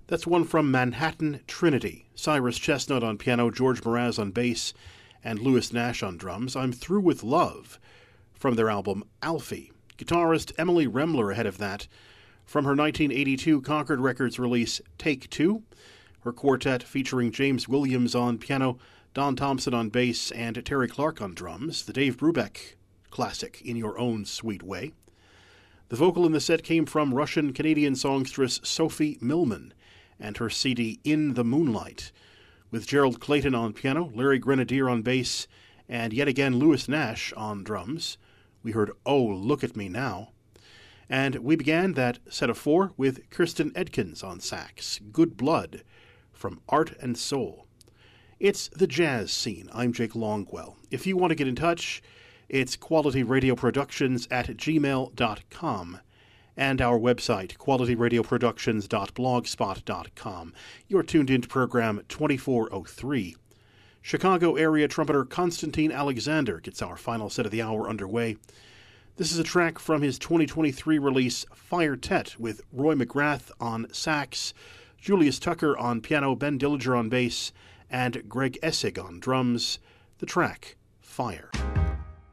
That's one from Manhattan Trinity. Cyrus Chestnut on piano, George Mraz on bass, and Louis Nash on drums. I'm Through with Love from their album Alfie. Guitarist Emily Remler ahead of that from her 1982 Concord Records release Take Two. Her quartet featuring James Williams on piano, Don Thompson on bass, and Terry Clark on drums. The Dave Brubeck classic, In Your Own Sweet Way. The vocal in the set came from Russian-Canadian songstress Sophie Millman and her CD In the Moonlight, with Gerald Clayton on piano, Larry Grenadier on bass, and yet again Louis Nash on drums. We heard Oh, Look at Me Now. And we began that set of four with Kirsten Edkins on sax, Good Blood, from Art and Soul. It's the jazz scene. I'm Jake Longwell. If you want to get in touch, it's qualityradioproductions@gmail.com and our website, qualityradioproductions.blogspot.com. You're tuned into program 2403. Chicago area trumpeter Constantine Alexander gets our final set of the hour underway. This is a track from his 2023 release Fire Tet with Roy McGrath on sax, Julius Tucker on piano, Ben Dillinger on bass, and Greg Essig on drums. The track, Fire.